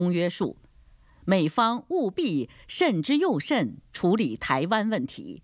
约束，美方务必慎之又慎处理台湾问题。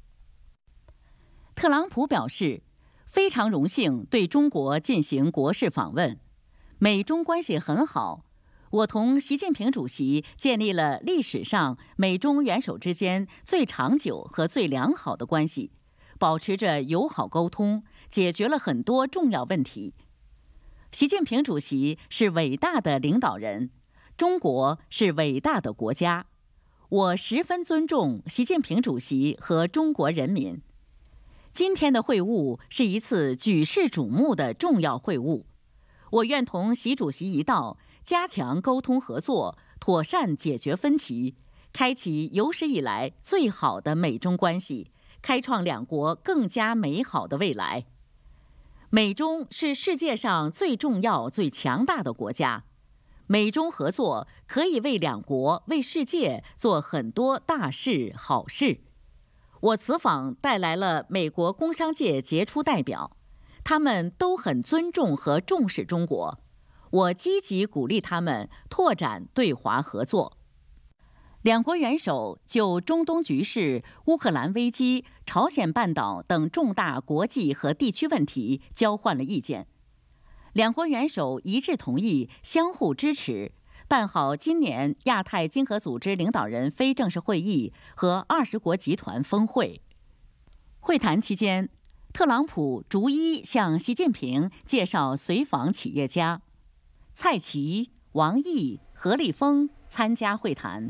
特朗普表示，非常荣幸对中国进行国事访问，美中关系很好。我同习近平主席建立了历史上美中元首之间最长久和最良好的关系，保持着友好沟通，解决了很多重要问题。习近平主席是伟大的领导人，中国是伟大的国家。我十分尊重习近平主席和中国人民。今天的会晤是一次举世瞩目的重要会晤，我愿同习主席一道，加强沟通合作，妥善解决分歧，开启有史以来最好的美中关系，开创两国更加美好的未来。美中是世界上最重要、最强大的国家，美中合作可以为两国、为世界做很多大事、好事。我此访带来了美国工商界杰出代表，他们都很尊重和重视中国。我积极鼓励他们拓展对华合作。两国元首就中东局势、乌克兰危机、朝鲜半岛等重大国际和地区问题交换了意见。两国元首一致同意相互支持，办好今年亚太经合组织领导人非正式会议和20国集团峰会。会谈期间，特朗普逐一向习近平介绍随访企业家。蔡奇、王毅、何立峰参加会谈。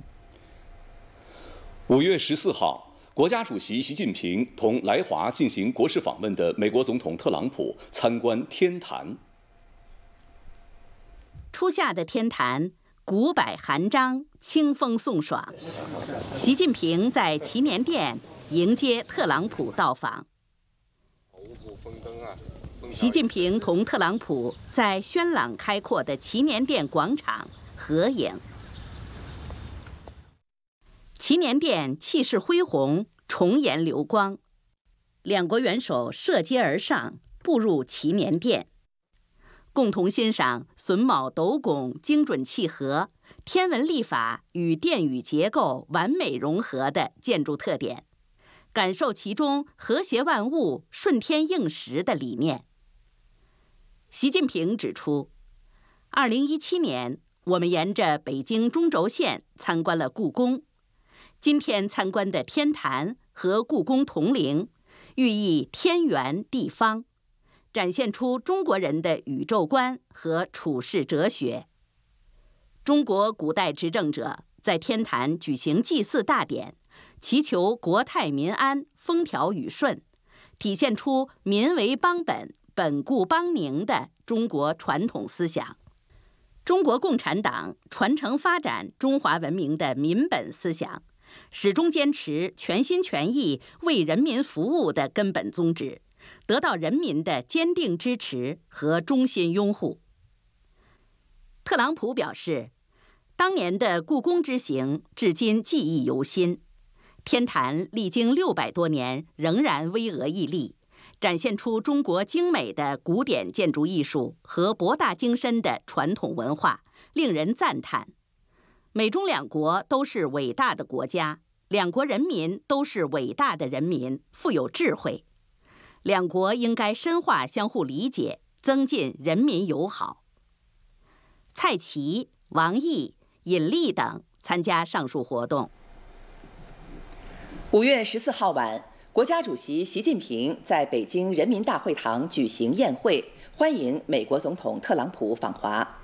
5月14号，国家主席习近平同来华进行国事访问的美国总统特朗普参观天坛。 初夏的天坛，古柏含章，清风送爽。习近平在祈年殿迎接特朗普到访。习近平同特朗普在轩朗开阔的祈年殿广场合影。祈年殿气势恢宏，重颜流光，两国元首涉阶而上，步入祈年殿，共同欣赏榫卯斗拱精准契合、天文历法与殿宇结构完美融合的建筑特点，感受其中和谐万物、顺天应时的理念。习近平指出，2017年我们沿着北京中轴线参观了故宫，今天参观的天坛和故宫同陵，寓意天圆地方，展现出中国人的宇宙观和处世哲学。中国古代执政者在天坛举行祭祀大典，祈求国泰民安、风调雨顺，体现出民为邦本、本固邦宁的中国传统思想。中国共产党传承发展中华文明的民本思想，始终坚持全心全意为人民服务的根本宗旨，得到人民的坚定支持和衷心拥护。特朗普表示，当年的故宫之行至今记忆犹新，天坛历经600多年仍然巍峨屹立，展现出中国精美的古典建筑艺术和博大精深的传统文化，令人赞叹。美中两国都是伟大的国家，两国人民都是伟大的人民，富有智慧。两国应该深化相互理解，增进人民友好。蔡奇、王毅、尹力等参加上述活动。 5月14号晚，国家主席习近平在北京人民大会堂举行宴会，欢迎美国总统特朗普访华。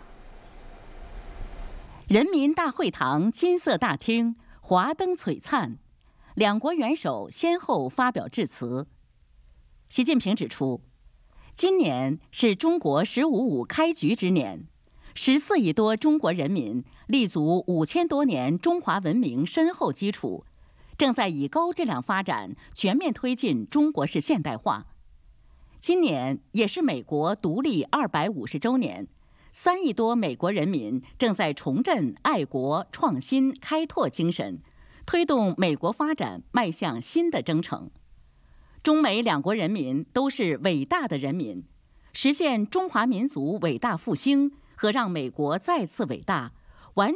人民大会堂金色大厅华灯璀璨，两国元首先后发表致辞。习近平指出，今年是中国“15+5”开局之年，14亿多中国人民立足5000多年中华文明深厚基础，正在以高质量发展全面推进中国式现代化。今年也是美国独立250周年，3亿多美国人民正在重振爱国、创新、开拓精神，推动美国发展迈向新的征程。中美两国人民都是伟大的人民，实现中华民族伟大复兴和让美国再次伟大